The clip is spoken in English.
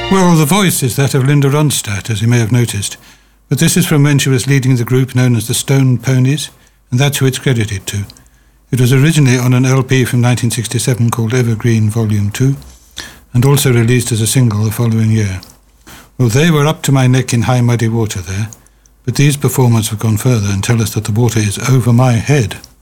Well, the voice is that of Linda Ronstadt, as you may have noticed, but this is from when she was leading the group known as the Stone Ponies, and that's who it's credited to. It was originally on an LP from 1967 called Evergreen Volume 2, and also released as a single the following year. Well, they were up to my neck in high muddy water there, but these performers have gone further and tell us that the water is over my head.